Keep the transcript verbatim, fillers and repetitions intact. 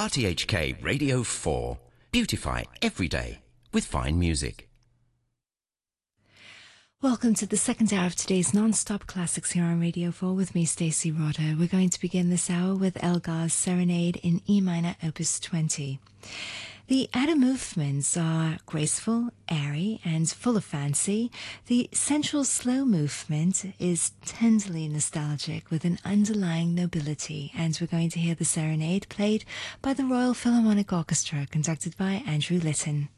R T H K Radio four. Beautify every day with fine music. Welcome to the second hour of today's non-stop classics here on Radio four with me, Stacey Rodder. We're going to begin this hour with Elgar's Serenade in E minor, Opus twenty. The Adder movements are graceful, airy, and full of fancy. The central slow movement is tenderly nostalgic with an underlying nobility, and we're going to hear the Serenade played by the Royal Philharmonic Orchestra, conducted by Andrew Litton.